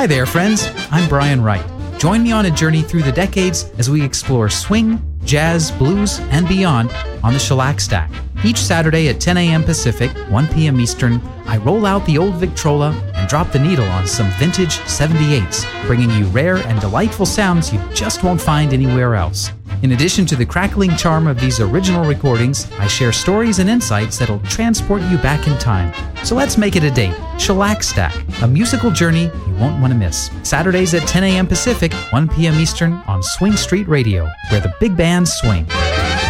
Hi there, friends. I'm Brian Wright. Join me on a journey through the decades as we explore swing, jazz, blues, and beyond on the Shellac Stack. Each Saturday at 10 a.m. Pacific, 1 p.m. Eastern, I roll out the old Victrola and drop the needle on some vintage 78s, bringing you rare and delightful sounds you just won't find anywhere else. In addition to the crackling charm of these original recordings, I share stories and insights that'll transport you back in time. So let's make it a date. Shellac Stack, a musical journey you won't want to miss. Saturdays at 10 a.m. Pacific, 1 p.m. Eastern on Swing Street Radio, where the big bands swing.